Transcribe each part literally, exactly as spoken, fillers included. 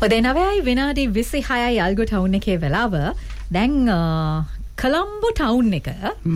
ඔය නවයයි විනාඩි විසිහයයි අල්ගො ටවුන් එකේ වෙලාව. දැන් කොළඹ ටවුන් එක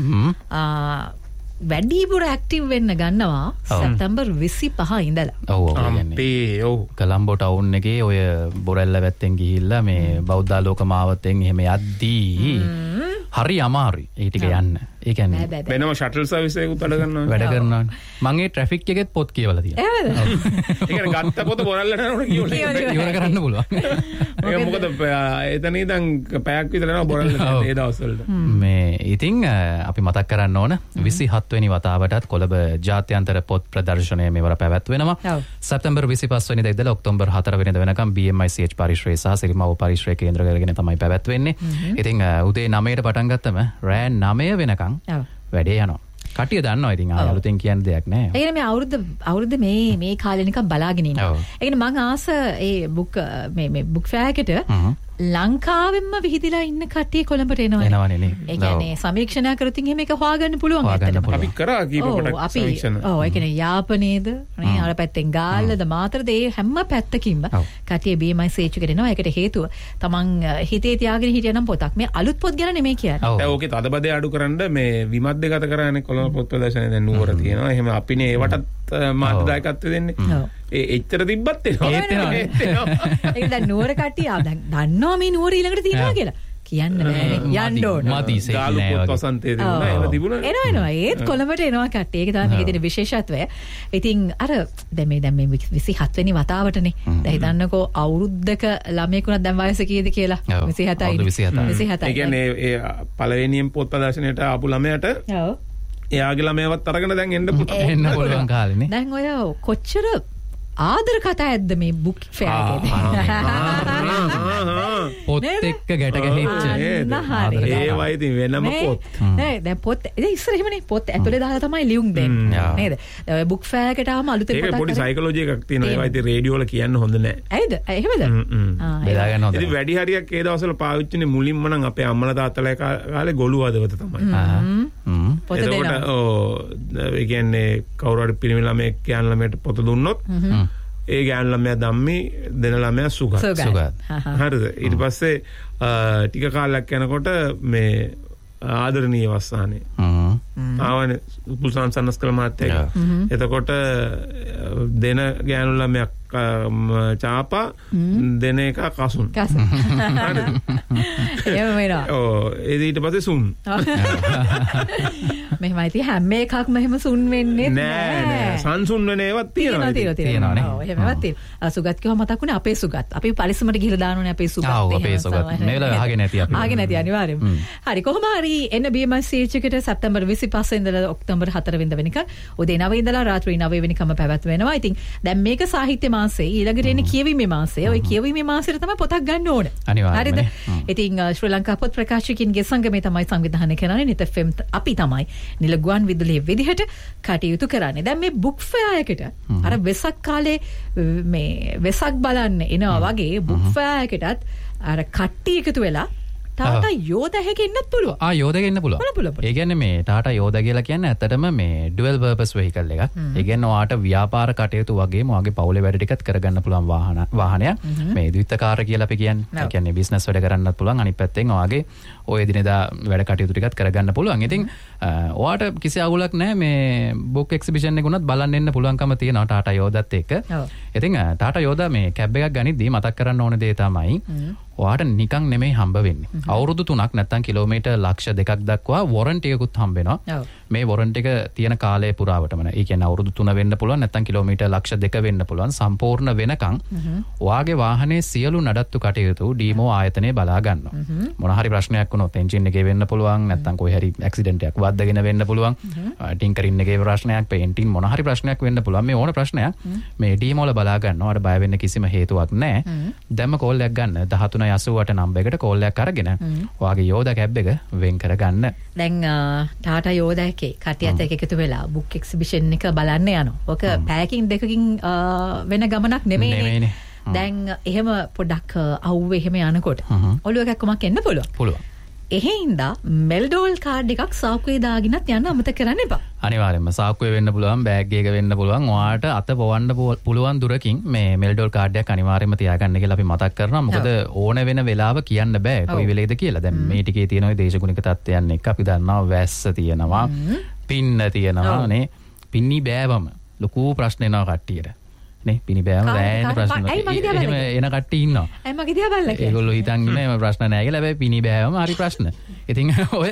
වැඩිපුර ඇක්ටිව් වෙන්න ගන්නවා සැප්තැම්බර් විසිපහ ඉඳලා. ඔව් ඔව් කියන්නේ. ඔව් කොළඹ ටවුන් එකේ ඔය බොරැල්ල වැත්තෙන් ගිහිල්ලා මේ බෞද්ධ ලෝක මාවතෙන් එහෙම යද්දී හරි අමාරුයි ඒ ටික යන්න. ඒ කියන්නේ වෙනම ෂටල් සර්විස් එකකුත් වැඩ කරනවා. වැඩ කරනවා. මම ඒ ට්‍රැෆික් එකෙත් පොත් කියවලා තියෙනවා. ඒ කියන්නේ ගත්ත පොත බොරැල්ලට යනකොට කියවලා ඉවර කරන්න පුළුවන්. ඒක මොකද එතන ඉඳන් පැයක් විතර යනවා බොරැල්ලට ඒ දවස්වලට. මේ ඉතින් අපි මතක් කරන්න ඕන විසිහත වෙනි වතාවටත් කොළඹ ජාත්‍යන්තර පොත් ප්‍රදර්ශනය මෙවර පැවැත්වෙනවා. සැප්තැම්බර් විසිපහ වෙනිදා ඉඳලා ඔක්තෝබර් හතර වෙනිදා වෙනකම් බී එම් ආයි සී එච් පරිශ්‍රය සහ සිරිමාවෝ පරිශ්‍රය කේන්ද්‍ර කරගෙන තමයි පැවැත්වෙන්නේ. ඉතින් උදේ නවයට පටන් ගත්තම රෑ නවය වෙනකම් වැඩේ යනවා. කටිය දන්නවා ඉතින් ආය අලුතෙන් කියන්න දෙයක් නැහැ. ඒ කියන්නේ මේ අවුරුද්ද අවුරුද්ද මේ මේ කාලේ නිකන් බලාගෙන ඉන්නවා. ඒ කියන්නේ මං ආස ඒ බුක් මේ මේ බුක් ෆෙයාර් එකට ලංකාවෙන්ම විහිදිලා ඉන්න කට්ටිය කොළඹට එනවා. එනවනේ නේ. ඒ කියන්නේ සමීක්ෂණ කරොත් එහෙම එක හොයාගන්න පුළුවන් ඇත්තට. අපි කරා කීප කොටක් සමීක්ෂණ. ඔව් ඒ කියන්නේ යාපනයේද නේ අර පැත්තෙන් ගාල්ලද මාතරද ඒ හැම පැත්තකින්ම කට්ටිය බී එම් ආයි සී එච් එකට එනවා. ඒකට හේතුව තමන් හිතේ තියාගෙන හිටියනම් පොතක්. මේ අලුත් පොත් ගැන නෙමෙයි කියන්නේ. ඔව් ඕකේ තදබදේ අඩු කරන්න මේ විමත් දෙකත කරානේ කොළඹ පොත් ප්‍රදර්ශනයේ දැන් නුවර තියෙනවා. එහෙම අපිනේ ඒවටත් මාධ්‍යදායකත්වය දෙන්නේ. ඒ එච්චර තිබ්බත් එනවා. ඒත් එනවා. ඒක දැන් නුවර කට්ටිය දැන් දන්නවා මේ නුවර ඊළඟට තියෙනවා කියලා. කියන්න බෑනේ. යන්න ඕන. මදි සෙයි ගාලු පොත් වසන්තේ තිබුණා. ඒව තිබුණා. එනවා එනවා. ඒත් කොළඹට එනවා කට්ටිය. ඒක තමයි මේකේ තියෙන විශේෂත්වය. ඉතින් අර දැන් මේ දැන් මේ විසිහත වෙනි වතාවටනේ. දැන් හිතන්නකෝ අවුරුද්දක ළමයෙකුණක් දැන් වයස කීයද කියලා. විසිහතයි. විසිහතයි. ඒ කියන්නේ ඒ පළවෙනියෙන් පොත් ප්‍රදර්ශනයට ආපු ළමයාට ඔව්. එයාගේ ළමයාවත් අරගෙන දැන් එන්න පුළුවන්. එන්න පුළුවන් කාලේනේ. දැන් ඔය කොච්චර ආදර කතා ඇද්ද මේ බුක් ෆෙයාර් එකේ. පොත් එක්ක ගැට ගැහිච්ච ඒ වයි ඉතින් වෙනම පොත්. නෑ දැන් පොත් ඉතින් ඉස්සර එහෙමනේ පොත් ඇතුලේ දාලා තමයි ලියුම් දෙන්නේ. නේද? ඔය බුක් ෆෙයාර් එකට ආවම අලුතෙන් පොතක්. ඒක පොඩි සයිකොලොජි එකක් තියෙනවා. ඒවා ඉතින් රේඩියෝ වල කියන්න හොඳ නෑ. ඇයිද? එහෙමද? ආ බෙදා ගන්න හොඳයි. ඉතින් වැඩි හරියක් ඒ දවස්වල පාවිච්චිනේ මුලින්ම නම් අපේ අම්මලා තාත්තලා කාලේ ගොළු හදවත තමයි. හ්ම්. පොත දෙනවා. ඔව් ඒ කියන්නේ කවුරු හරි පිරිමි ළමයෙක් ගෑනු ළමයට පොත දුන්නොත් ඒ ගෑනු ළමයා ධම්මි දෙන ළමයා සුගත්. සුගත්. හරිද? ඊට පස්සේ ටික කාලයක් යනකොට මේ ආදරණීය වස්සානේ. ආවනේ පුල්සන් සන්නස්කල මහත්තයා. එතකොට දෙන ගෑනු ළමයා චාපා දෙන එක කසුන්. කසුන්. එහෙම වෙනවා. ඔව් ඊට පස්සේ සුන්. මෙහෙමයි තිය හැම එකක්ම එහෙම සුන් වෙන්නේ නෑ නෑ සංසුන් වෙන ඒවත් තියෙනවා තියෙනවානේ. ඔව් එහෙමවත් තියෙනවා. සුගත් කිව්ව මතක් වුණේ අපේ සුගත්. අපි පරිස්සමට ගිහලා දානෝනේ අපේ සුගත්. ආ අපේ සුගත්. මේවල අහගෙන නැති අපි. අහගෙන නැති අනිවාර්යයෙන්. හරි කොහොම හරි එන්න බී එම් ආයි සී එච් එකට සැප්තැම්බර් විසිපහ ඉඳලා ඔක්තෝබර් හතර වෙනිදා වෙනකන් උදේ නවය ඉඳලා රාත්‍රී නවය වෙනකම් පැවැත්වෙනවා. ඉතින් දැන් මේක සාහිත්‍ය මාසයේ ඊළඟට එන්නේ කියවීමේ මාසය. ওই කියවීමේ මාසෙට තමයි පොතක් ගන්න ඕන. අනිවාර්යයෙන්. හරිද? ඉතින් ශ්‍රී ලංකා පොත් ප්‍රකාශකයින්ගේ සංගමය තමයි සංවිධානය කරන්නේ. නිත එෆ් එම් අපි තමයි නිල ගුවන් විදුලියේ විදිහට කටයුතු කරන්නේ. දැන් මේ බුක් ෆෙයාර් එකට අර වෙසක් කාලේ මේ වෙසක් බලන්න එනවා වගේ බුක් ෆෙයාර් එකටත් අර කට්ටිය එකතු වෙලා ටාටා යෝදා හැගෙන්නත් පුළුවන්. ආ යෝදා ගෙන්න පුළුවන්. ඒ කියන්නේ මේ ටාටා යෝදා කියලා කියන්නේ ඇත්තටම මේ ඩුවල් පර්පස් වෙහිකල් එකක්. ඒ කියන්නේ ඔයාට ව්‍යාපාර කටයුතු වගේම ඔයාගේ පවුලේ වැඩ ටිකත් කරගන්න පුළුවන් වාහන වාහනයක්. මේ ද්විත්වකාර කියලා අපි කියන්නේ. ඒ කියන්නේ බිස්නස් වැඩ කරන්නත් පුළුවන්. අනිත් පැත්තෙන් ඔයාගේ ඔය එදිනෙදා වැඩ කටයුතු ටිකත් කරගන්න පුළුවන්. ඉතින් ඔයාට කිසි අවුලක් නැහැ මේ බුක් එක්සිබිෂන් එක උනත් බලන්න එන්න පුළුවන්කම තියෙනවා ටාටා යෝදාත් එක්ක. ඉතින් ටාටා යෝදා මේ කැබ් එකක් ගනිද්දී මතක් කරන්න ඕන දේ තමයි ඔයාට නිකන් නෙමෙයි හම්බ වෙන්නේ. අවුරුදු තුනක් නැත්නම් කිලෝමීටර් ලක්ෂ දෙකක් දක්වා වොරන්ටි එකකුත් හම්බ වෙනවා. මේ වොරන්ටි එක තියෙන කාලය පුරාවටම. ඒ කියන්නේ අවුරුදු තුන වෙන්න පුළුවන් නැත්නම් කිලෝමීටර් ලක්ෂ දෙක වෙන්න පුළුවන්. සම්පූර්ණ වෙනකන් ඔයාගේ වාහනේ සියලු නඩත්තු කටයුතු ඩීමෝ ආයතනයේ බලා ගන්නවා. මොන හරි ප්‍රශ්නයක් වුණොත් එන්ජින් එකේ වෙන්න පුළුවන් නැත්නම් කොයි හරි ඇක්සිඩන්ට් එකක් වද්දාගෙන වෙන්න පුළුවන්. ටින්කරින් එකේ ප්‍රශ්නයක්, පේන්ටින් මොන හරි ප්‍රශ්නයක් වෙන්න පුළුවන්. මේ ඕන ප්‍රශ්නයක් මේ ඩීමෝ වල බලා ගන්නවා. අර බය වෙන්න කිසිම හේතුවක් නැහැ. දැම්ම කෝල් එකක් ගන්න දහතුනයි අසූඅට නම්බර් එකට කෝල් එකක් අරගෙන ඔයාගේ යෝදා කැබ් එක වෙන් කරගන්න. දැන් ටාටා යෝදා එකේ කට්ටියත් එක්ක එකතු වෙලා බුක් එක්සිබිෂන් එක බලන්න යනවා. ඔක පැයකින් දෙකකින් වෙන ගමනක් නෙමෙයිනේ. දැන් එහෙම පොඩක් අවුවේ එහෙම යනකොට ඔළුව කැක්කමක් එන්න පුළුවන්. පුළුවන්. එහෙයින්දා මෙල්ඩෝල් කාඩ් එකක් සාක්කුවේ දාගෙනත් යන්න අමතක කරන්න එපා. අනිවාර්යයෙන්ම සාක්කුවේ වෙන්න පුළුවන්, බෑග් එකක වෙන්න පුළුවන්. ඔයාට අත පොවන්න පුළුවන් දුරකින් මේ මෙල්ඩෝල් කාඩ් එකක් අනිවාර්යයෙන්ම තියාගන්න කියලා අපි මතක් කරනවා. මොකද ඕන වෙන වෙලාව කියන්න බෑ කොයි වෙලේද කියලා. දැන් මේ ටිකේ තියෙන ওই දේශගුණික තත්ත්වයන් එක්ක අපි දන්නවා වැස්ස තියෙනවා, පින්න තියෙනවා නේ. පින්නි බෑවම ලොකු ප්‍රශ්න එනවා කට්ටියට. නේ පිනි බෑම දැන් ප්‍රශ්න එහෙම එන කට්ටිය ඉන්නවා. අය මගේ දිහා බලලා කියන්නේ. ඒගොල්ලෝ හිතන් ඉන්නේ මේ ප්‍රශ්න නැහැ කියලා. හැබැයි පිනි බෑම හරි ප්‍රශ්න. ඉතින් ඔය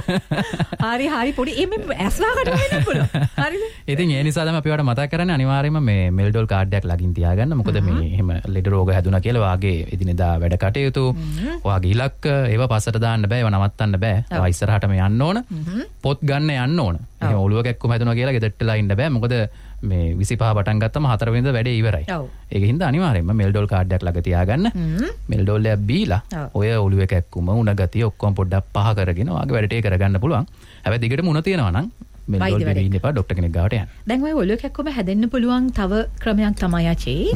හරි හරි පොඩි එමෙ ඇස්ලාකට වෙන්න පුළුවන්. හරිද? ඉතින් ඒ නිසා තමයි අපි ඔයාලට මතක් කරන්නේ අනිවාර්යයෙන්ම මේ මෙල්ඩෝල් කාඩ් එකක් ළඟින් තියාගන්න. මොකද මේ එහෙම ලෙඩ රෝග හැදුනා කියලා වාගේ එදිනෙදා වැඩ කටයුතු වාගේ ඉලක්ක ඒවා පස්සට දාන්න බෑ. ඒවා නවත්තන්න බෑ. ඒවා ඉස්සරහටම යන්න ඕන. පොත් ගන්න යන්න ඕන. එහෙම ඔළුව කැක්කුම හැදුනා කියලා ගෙදරටලා ඉන්න බෑ. මොකද මේ විසිපහ පටන් ගත්තම හතර වෙනිදා වැඩේ ඉවරයි. ඒක හින්දා අනිවාර්යයෙන්ම මෙල්ඩෝල් කාඩ් එකක් ළඟ තියාගන්න. මෙල්ඩෝල් එකක් බීලා ඔය ඔළුවේ කැක්කුම උණ ගතිය ඔක්කොම පොඩ්ඩක් පහ කරගෙන ඔයාගේ වැඩේ කරගන්න පුළුවන්. හැබැයි දිගටම උණ තියනවා නම් මෙල්ඩෝල් බීලා ඉන්න එපා, ඩොක්ටර් කෙනෙක් ගාවට යන්න. දැන් ඔය ඔළුව කැක්කුම හැදෙන්න පුළුවන් තව ක්‍රමයක් තමයි ආචේ.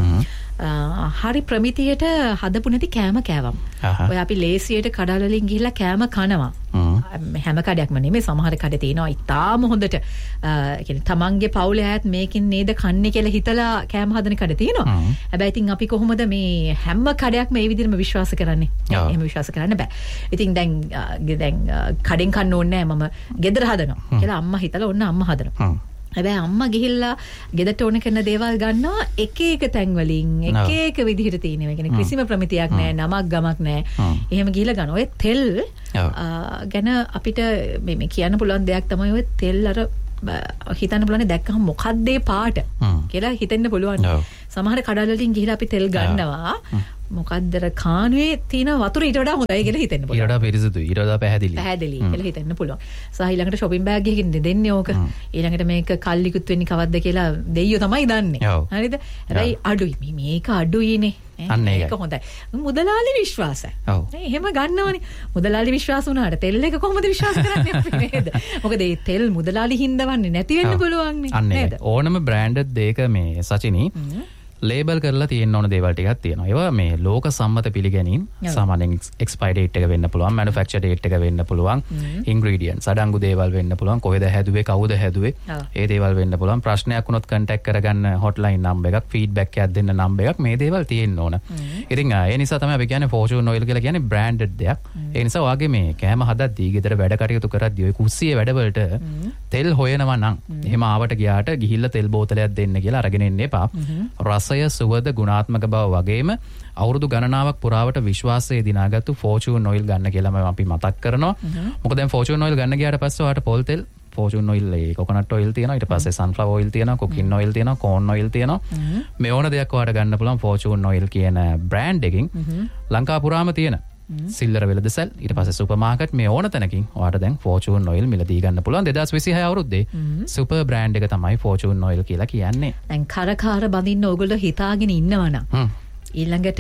හරි ප්‍රමිතියට හදපු නැති කෑම කෑවම්. ඔය අපි ලේසියට කඩවල වලින් ගිහිල්ලා කෑම කනවා. හැම කඩයක්ම නෙමෙයි, සමහර කඩ තියෙනවා ඉතාලම හොඳට කියන්නේ තමන්ගේ පවුලේ අයත් මේකෙන් නේද කන්නේ කියලා හිතලා කෑම හදන කඩ තියෙනවා. හැබැයි ඉතින් අපි කොහොමද මේ හැම කඩයක්ම මේ විදිහටම විශ්වාස කරන්නේ? එහෙම විශ්වාස කරන්න බෑ. ඉතින් දැන් දැන් කඩෙන් කන්න ඕනේ නැහැ, මම ගෙදර හදනවා කියලා අම්මා හිතලා ඔන්න අම්මා හදනවා. හැබැයි අම්මා ගිහිල්ලා ගෙදරට ඕන කරන දේවල් ගන්නවා එක එක තැන් වලින් එක එක විදිහට තියෙනවා. ඒ කියන්නේ කිසිම ප්‍රමිතියක් නැහැ, නමක් ගමක් නැහැ. එහෙම ගිහිල්ලා ගන්න. ඔය තෙල් ගැන අපිට මේ මේ කියන්න පුළුවන් දෙයක් තමයි ඔය තෙල් අර හිතන්න පුළුවන් දැක්කම මොකක්ද ඒ පාට කියලා හිතෙන්න පුළුවන්. සමහර කඩවල වලින් ගිහිල්ලා අපි තෙල් ගන්නවා. මොකක්ද කානුවේ තියෙන වතුර ඊට වඩා හොඳයි කියලා හිතෙන්න පුළුවන්. ඊට වඩා පිරිසිදුයි, ඊට වඩා පැහැදිලි. පැහැදිලි කියලා හිතෙන්න පුළුවන්. සහ ඊළඟට shopping bag එකකින් දෙන්නේ ඕක. ඊළඟට මේක කල්ලිකුත් වෙන්නේ කවද්ද කියලා දෙයියෝ තමයි දන්නේ. හරිද? හැබැයි අඩුයි. මේක අඩුයිනේ. අන්න ඒකයි. ඒක හොඳයි. මුදලාලි විශ්වාසයි. නේ එහෙම ගන්නවනේ. මුදලාලි විශ්වාස වුණාට තෙල් එක කොහොමද විශ්වාස කරන්නේ අපි නේද? මොකද මේ තෙල් මුදලාලි හින්දවන්නේ නැති වෙන්න පුළුවන් නේද? ඕනම බ්‍රෑන්ඩඩ් දෙයක මේ සචිනී ලේබල් කරලා තියෙන්න ඕන දේවල් ටිකක් තියෙනවා. ඒවා මේ ලෝක සම්මත පිළිගැනීම් සාමාන්‍යයෙන් එක්ස්පයර් ඩේට් එක වෙන්න පුළුවන්, මැනුෆැක්චර් ඩේට් එක වෙන්න පුළුවන්, ඉන්ග්‍රීඩියන්ට්ස් අඩංගු දේවල් වෙන්න පුළුවන්, කොහෙද හැදුවේ, කවුද හැදුවේ, ඒ දේවල් වෙන්න පුළුවන්. ප්‍රශ්නයක් වුණොත් කන්ටැක්ට් කරගන්න හොට්ලයින් නම්බර් එකක්, ෆීඩ්බැක් එකක් දෙන්න නම්බර් එකක්, මේ දේවල් තියෙන්න ඕන. ඉතින් ඒ නිසා තමයි අපි කියන්නේ ෆෝචූන් ඔයිල් කියලා කියන්නේ බ්‍රෑන්ඩඩ් දෙයක්. ඒ නිසා ඔයාගේ මේ කෑම හදද්දී, ගෙදර වැඩ කටයුතු කරද්දී ඔය කුස්සියේ වැඩවලට තෙල් හොයනවා නම් එහෙම ආවට ගියාට ගිහිල්ලා තෙල් බෝතලයක් දෙන්න කියලා අරගෙන එන්න එපා. රසය, සුවඳ, ගුණාත්මක බව වගේම අවුරුදු ගණනාවක් පුරාවට විශ්වාසය දිනාගත්තු ෆෝචූන් ඔයිල් ගන්න කියලා අපි මතක් කරනවා. මොකද දැන් ෆෝචූන් ඔයිල් ගන්න ගියාට පස්සේ ඔයාලට පොල් තෙල්, ෆෝචූන් ඔයිල්, ඒ කොකනට් ඔයිල් තියෙනවා, ඊට පස්සේ සන්ෆ්ලවර් ඔයිල් තියෙනවා, කුකින් ඔයිල් තියෙනවා, කෝන් ඔයිල් තියෙනවා. මේ ඕන දෙයක් ඔයාලට ගන්න පුළුවන් ෆෝචූන් ඔයිල් කියන බ්‍රෑන්ඩ් එකකින්. ලංකා පුරාම තියෙන සිල්ලර වෙළඳසැල්, ඊට පස්සේ සුපර් මාකට්, මේ ඕන තැනකින් ඔයාලට දැන් ෆෝචූන් ඔයිල් මිලදී ගන්න පුළුවන්. දෙදාස් විසිහය අවුරුද්දේ සුපර් බ්‍රෑන්ඩ් එක තමයි ෆෝචූන් ඔයිල් කියලා කියන්නේ. දැන් කරකාර බඳින්න ඕගොල්ලෝ හිතාගෙන ඉන්නවනම් ඊළඟට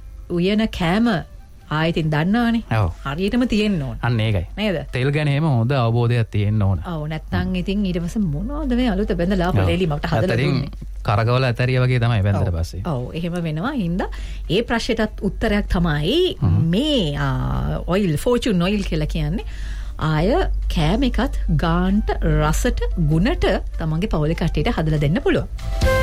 උයන කෑම ආයෙත් දන්නවනේ. හරියටම තියෙන්න ඕන. අන්න ඒකයි. නේද? තෙල් ගැන එහෙම හොඳ අවබෝධයක් තියෙන්න ඕන. ඔව් නැත්තම් ඉතින් ඊට පස්සේ මොනවද මේ අලුත බෙන්දලා පොලේලි මට හදලා දුන්නේ. කරකවල ඇතරිය වගේ තමයි බැලුවට පස්සේ. ඔව් එහෙම වෙනවා. හින්දා ඒ ප්‍රශ්නෙටත් උත්තරයක් තමයි මේ ඔයිල්, ෆෝචූන් ඔයිල් කියලා කියන්නේ. ආය කෑම එකත් ගාන්ට, රසට, ගුණට තමන්ගේ පවුලේ කට්ටියට හදලා දෙන්න පුළුවන්.